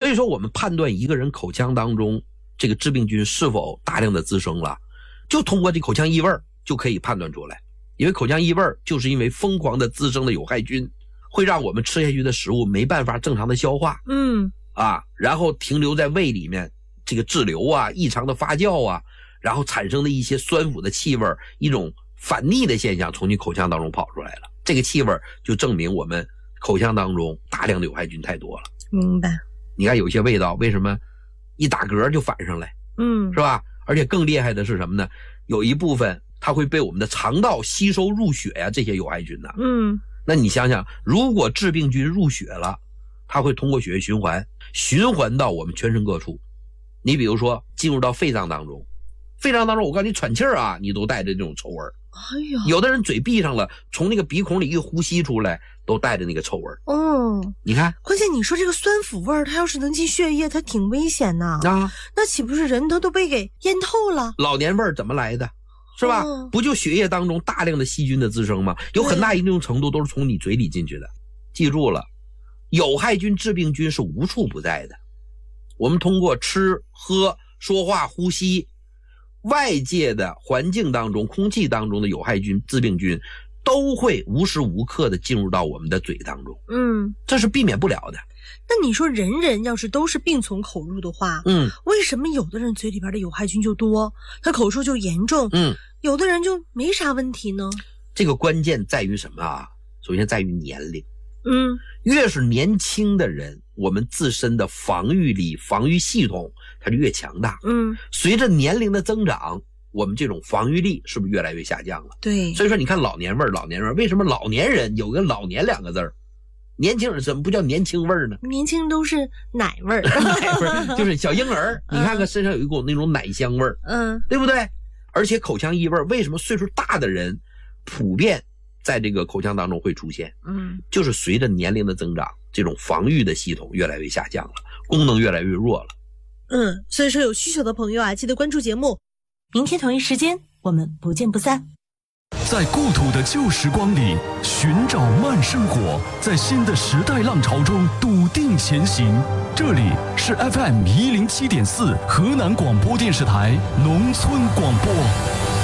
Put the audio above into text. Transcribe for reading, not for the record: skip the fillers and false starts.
以说我们判断一个人口腔当中这个致病菌是否大量的滋生了，就通过这口腔异味就可以判断出来。因为口腔异味就是因为疯狂的滋生的有害菌，会让我们吃下去的食物没办法正常的消化，然后停留在胃里面，这个滞留啊，异常的发酵啊，然后产生的一些酸腐的气味，一种反逆的现象从你口腔当中跑出来了。这个气味就证明我们口腔当中大量的有害菌太多了。 明白。 你看有些味道为什么一打嗝就反上来，是吧？而且更厉害的是什么呢？有一部分它会被我们的肠道吸收入血呀，这些有害菌呢。那你想想，如果致病菌入血了，它会通过血液循环到我们全身各处。你比如说进入到肺脏当中，我告诉你喘气儿啊，你都带着这种臭味儿。有的人嘴闭上了，从那个鼻孔里一呼吸出来，都带着那个臭味儿。你看， 关键你说这个酸腐味儿，它要是能进血液，它挺危险的啊。那岂不是人他都被给淹透了？ 老年味儿怎么来的？是吧？不就血液当中大量的细菌的滋生吗？有很大一定程度都是从你嘴里进去的。记住了，有害菌、致病菌是无处不在的。我们通过吃、喝、说话、呼吸，外界的环境当中、空气当中的有害菌、致病菌都会无时无刻的进入到我们的嘴当中。这是避免不了的。 那你说人人要是都是病从口入的话，为什么有的人嘴里边的有害菌就多，他口臭就严重，有的人就没啥问题呢？ 这个关键在于什么啊？首先在于年龄。越是年轻的人，我们自身的防御力、防御系统它就越强大。随着年龄的增长，我们这种防御力是不是越来越下降了？ 对。 所以说你看老年味儿，为什么老年人有个老年两个字儿？年轻人怎么不叫年轻味儿呢？ 年轻人都是奶味儿。 奶味儿就是小婴儿，你看看身上有一股那种奶香味儿，对不对？而且口腔异味为什么岁数大的人普遍在这个口腔当中会出现？就是随着年龄的增长，这种防御的系统越来越下降了，功能越来越弱了。 所以说有需求的朋友啊，记得关注节目，明天同一时间我们不见不散。 在故土的旧时光里寻找慢生活，在新的时代浪潮中笃定前行。这里是 FM107.4 河南广播电视台农村广播。